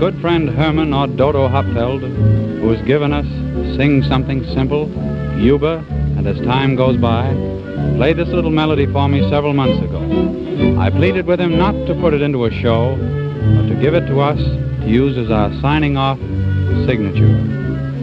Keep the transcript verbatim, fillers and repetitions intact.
good friend Herman or Dodo Hupfeld, who has given us Sing Something Simple, Yuba, and As Time Goes By, played this little melody for me several months ago. I pleaded with him not to put it into a show, but to give it to us to use as our signing off signature.